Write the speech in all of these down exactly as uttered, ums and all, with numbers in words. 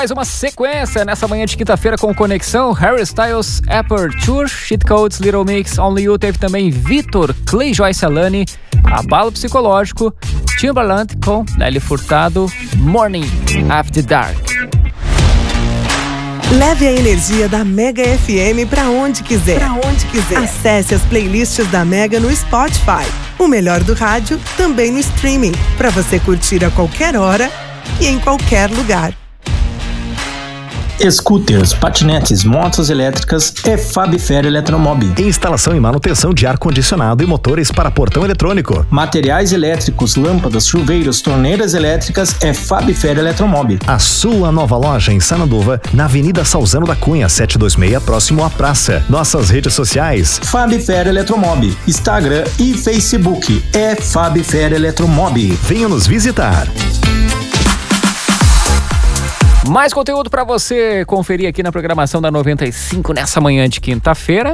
Mais uma sequência nessa manhã de quinta-feira com Conexão. Harry Styles, Aperture, Cheat Codes, Little Mix, Only You. Teve também Vitor, Clay Joyce Alani, Abalo Psicológico, Timbaland com Nelly Furtado, Morning After Dark. Leve a energia da Mega F M pra onde quiser. Pra onde quiser. Acesse as playlists da Mega no Spotify. O melhor do rádio também no streaming, pra você curtir a qualquer hora e em qualquer lugar. Scooters, patinetes, motos elétricas é Fabifer Eletromob. Instalação e manutenção de ar-condicionado e motores para portão eletrônico. Materiais elétricos, lâmpadas, chuveiros, torneiras elétricas é Fabifer Eletromob. A sua nova loja em Sananduva, na Avenida Salzano da Cunha, setecentos e vinte e seis, próximo à praça. Nossas redes sociais: Fabifer Eletromob, Instagram e Facebook é Fabifer Eletromob. Venha nos visitar. Mais conteúdo para você conferir aqui na programação da noventa e cinco nessa manhã de quinta-feira.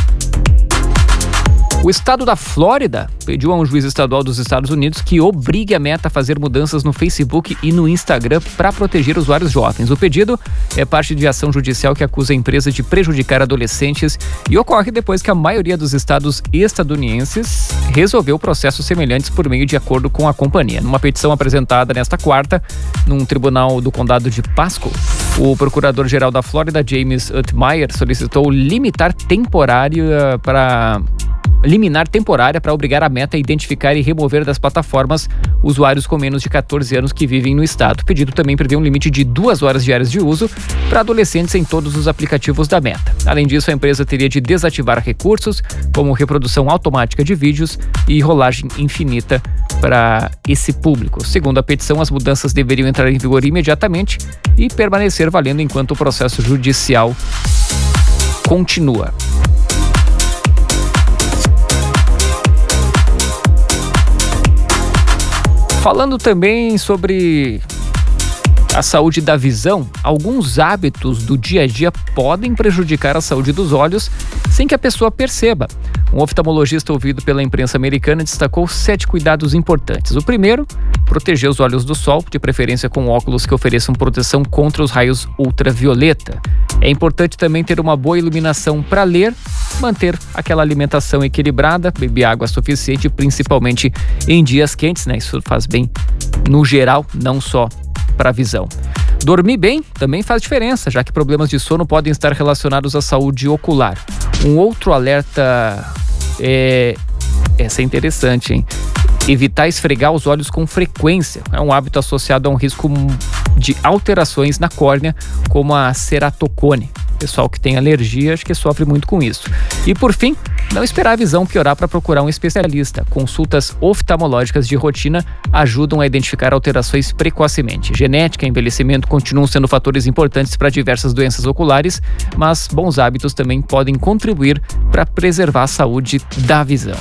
O estado da Flórida pediu a um juiz estadual dos Estados Unidos que obrigue a Meta a fazer mudanças no Facebook e no Instagram para proteger usuários jovens. O pedido é parte de ação judicial que acusa a empresa de prejudicar adolescentes e ocorre depois que a maioria dos estados estadunidenses resolveu processos semelhantes por meio de acordo com a companhia. Numa petição apresentada nesta quarta, num tribunal do condado de Pasco, o procurador-geral da Flórida, James Utmeyer, solicitou limitar temporária para... liminar temporária para obrigar a Meta a identificar e remover das plataformas usuários com menos de catorze anos que vivem no estado. O pedido também prevê um limite de duas horas diárias de uso para adolescentes em todos os aplicativos da Meta. Além disso, a empresa teria de desativar recursos como reprodução automática de vídeos e rolagem infinita para esse público. Segundo a petição, as mudanças deveriam entrar em vigor imediatamente e permanecer valendo enquanto o processo judicial continua. Falando também sobre a saúde da visão, alguns hábitos do dia a dia podem prejudicar a saúde dos olhos sem que a pessoa perceba. Um oftalmologista ouvido pela imprensa americana destacou sete cuidados importantes. O primeiro, proteger os olhos do sol, de preferência com óculos que ofereçam proteção contra os raios ultravioleta. É importante também ter uma boa iluminação para ler, manter aquela alimentação equilibrada, beber água suficiente, principalmente em dias quentes, né? Isso faz bem no geral, não só para a visão. Dormir bem também faz diferença, já que problemas de sono podem estar relacionados à saúde ocular. Um outro alerta é... Essa é interessante, hein? Evitar esfregar os olhos com frequência. É um hábito associado a um risco de alterações na córnea, como a ceratocone. Pessoal que tem alergia, acho que sofre muito com isso. E por fim, não esperar a visão piorar para procurar um especialista. Consultas oftalmológicas de rotina ajudam a identificar alterações precocemente. Genética e envelhecimento continuam sendo fatores importantes para diversas doenças oculares, mas bons hábitos também podem contribuir para preservar a saúde da visão.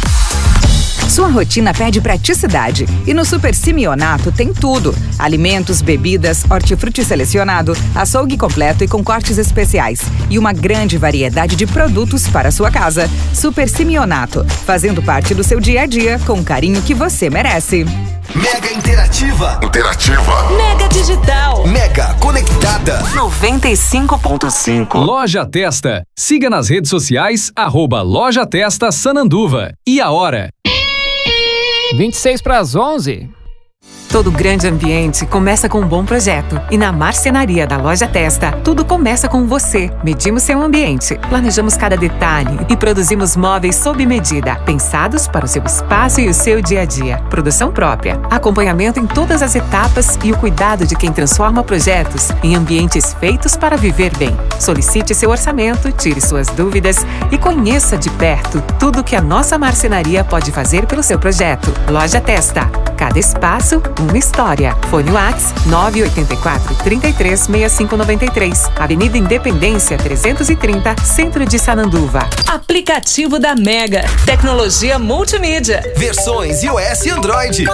Sua rotina pede praticidade e no Super Simeonato tem tudo. Alimentos, bebidas, hortifruti selecionado, açougue completo e com cortes especiais. E uma grande variedade de produtos para a sua casa. Super Simeonato, fazendo parte do seu dia a dia com o carinho que você merece. Mega Interativa. Interativa. Mega Digital. Mega Conectada. noventa e cinco ponto cinco. Loja Testa. Siga nas redes sociais, arroba Loja Testa Sananduva. E a hora? vinte e seis para as onze. Todo grande ambiente começa com um bom projeto. E na marcenaria da Loja Testa, tudo começa com você. Medimos seu ambiente, planejamos cada detalhe e produzimos móveis sob medida, pensados para o seu espaço e o seu dia a dia. Produção própria, acompanhamento em todas as etapas e o cuidado de quem transforma projetos em ambientes feitos para viver bem. Solicite seu orçamento, tire suas dúvidas e conheça de perto tudo que a nossa marcenaria pode fazer pelo seu projeto. Loja Testa. Cada espaço, uma história. Fone WhatsApp nove oito quatro, três três, seis cinco nove três. Avenida Independência trezentos e trinta, Centro de Sananduva. Aplicativo da Mega. Tecnologia multimídia. Versões iOS e Android.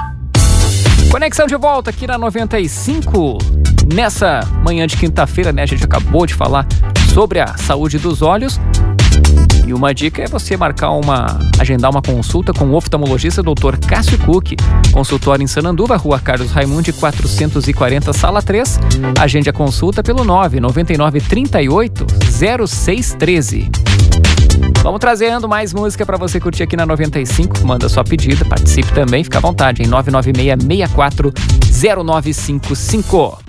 Conexão de volta aqui na noventa e cinco. Nessa manhã de quinta-feira, né? A gente acabou de falar sobre a saúde dos olhos. E uma dica é você marcar uma, agendar uma consulta com o oftalmologista doutor Cássio Cook, consultório em Sananduva, Rua Carlos Raimundi, quatrocentos e quarenta, sala três. Agende a consulta pelo nove nove nove, trinta e oito, zero seis treze. Vamos trazendo mais música para você curtir aqui na noventa e cinco. Manda sua pedida, participe também, fica à vontade em nove nove seis, seis quatro, zero nove cinco cinco.